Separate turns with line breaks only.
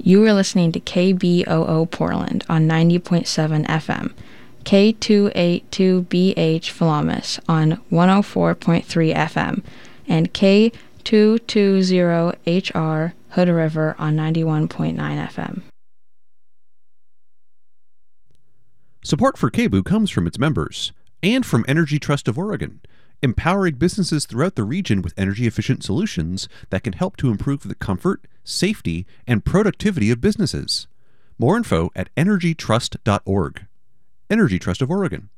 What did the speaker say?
You are listening to KBOO Portland on 90.7 FM, K282BH Philomis on 104.3 FM, and K220HR Hood River on 91.9 FM.
Support for KBOO comes from its members and from Energy Trust of Oregon, empowering businesses throughout the region with energy-efficient solutions that can help to improve the comfort, safety, and productivity of businesses. More info at energytrust.org. Energy Trust of Oregon.